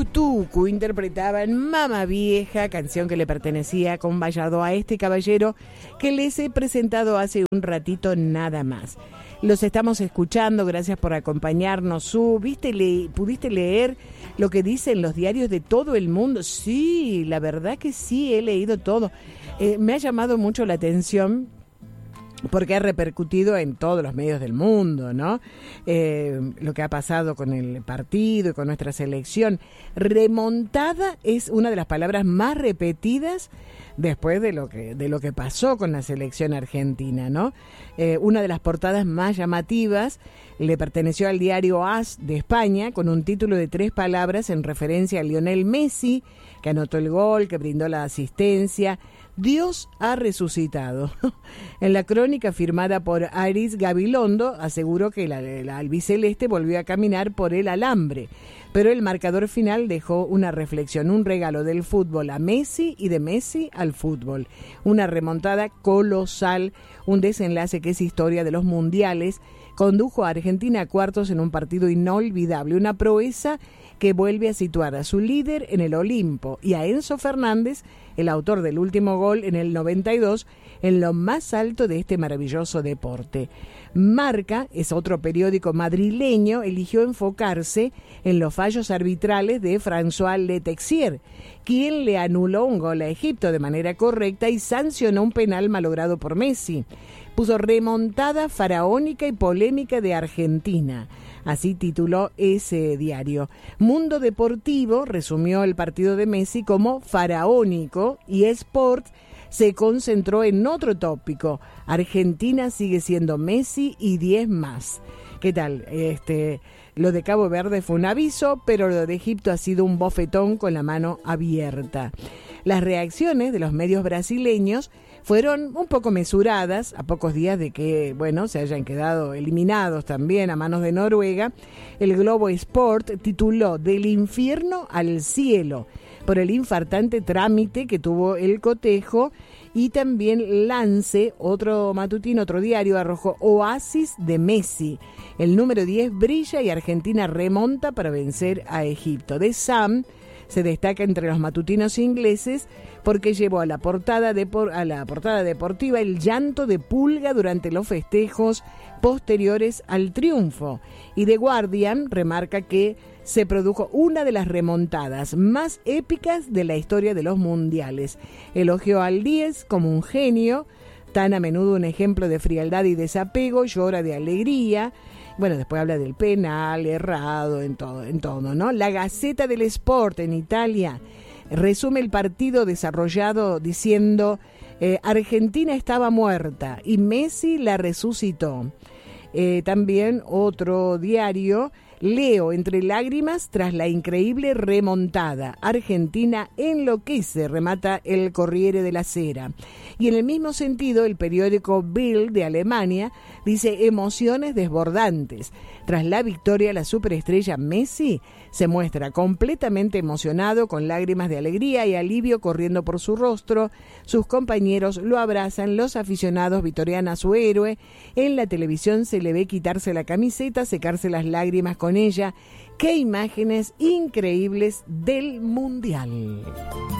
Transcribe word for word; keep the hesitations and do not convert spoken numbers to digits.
Tucu Tucu interpretaban Mama Vieja, canción que le pertenecía con Vallardo a este caballero que les he presentado hace un ratito nada más. Los estamos escuchando, gracias por acompañarnos. Su, ¿viste, le, ¿Pudiste leer lo que dicen los diarios de todo el mundo? Sí, la verdad que sí, he leído todo. Eh, me ha llamado mucho la atención porque ha repercutido en todos los medios del mundo, ¿no? Eh, lo que ha pasado con el partido y con nuestra selección. Remontada es una de las palabras más repetidas después de lo que de lo que pasó con la selección argentina, ¿no? Eh, una de las portadas más llamativas le perteneció al diario AS de España, con un título de tres palabras en referencia a Lionel Messi, que anotó el gol, que brindó la asistencia. Dios ha resucitado. En la crónica firmada por Aris Gabilondo aseguró que la, la albiceleste volvió a caminar por el alambre, pero el marcador final dejó una reflexión, un regalo del fútbol a Messi y de Messi al fútbol. Una remontada colosal, un desenlace que es historia de los mundiales, condujo a Argentina a cuartos en un partido inolvidable, una proeza que vuelve a situar a su líder en el Olimpo y a Enzo Fernández, el autor del último gol en el noventa y dos, en lo más alto de este maravilloso deporte. Marca, es otro periódico madrileño, eligió enfocarse en los fallos arbitrales de François Letexier, quien le anuló un gol a Egipto de manera correcta y sancionó un penal malogrado por Messi. Puso remontada faraónica y polémica de Argentina. Así tituló ese diario. Mundo Deportivo resumió el partido de Messi como faraónico y Sport se concentró en otro tópico. Argentina sigue siendo Messi y diez más. ¿Qué tal? Este, lo de Cabo Verde fue un aviso, pero lo de Egipto ha sido un bofetón con la mano abierta. Las reacciones de los medios brasileños fueron un poco mesuradas, a pocos días de que, bueno, se hayan quedado eliminados también a manos de Noruega. El Globo Sport tituló Del infierno al cielo, por el infartante trámite que tuvo el cotejo, y también Lance, otro matutino, otro diario, arrojó Oasis de Messi. El número diez brilla y Argentina remonta para vencer a Egipto. De Sam se destaca entre los matutinos ingleses porque llevó a la portada de por, a la portada deportiva el llanto de Pulga durante los festejos posteriores al triunfo. Y The Guardian remarca que se produjo una de las remontadas más épicas de la historia de los mundiales. Elogió al diez como un genio, tan a menudo un ejemplo de frialdad y desapego, llora de alegría. Bueno, después habla del penal, errado, en todo, en todo, ¿no? La Gazzetta dello Sport en Italia resume el partido desarrollado diciendo eh, Argentina estaba muerta y Messi la resucitó. Eh, también otro diario, Leo entre lágrimas tras la increíble remontada. Argentina enloquece, remata el Corriere della Sera. Y en el mismo sentido, el periódico Bild de Alemania dice emociones desbordantes. Tras la victoria, la superestrella Messi se muestra completamente emocionado, con lágrimas de alegría y alivio corriendo por su rostro. Sus compañeros lo abrazan, los aficionados vitorian a su héroe. En la televisión se le ve quitarse la camiseta, secarse las lágrimas con ella. ¡Qué imágenes increíbles del Mundial!